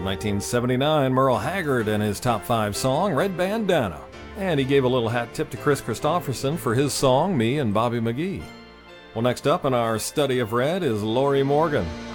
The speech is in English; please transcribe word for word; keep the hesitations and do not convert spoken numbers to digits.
From nineteen seventy-nine, Merle Haggard and his top five song, Red Bandana. And he gave a little hat tip to Chris Christopherson for his song, Me and Bobby McGee. Well, next up in our study of Red is Lorrie Morgan.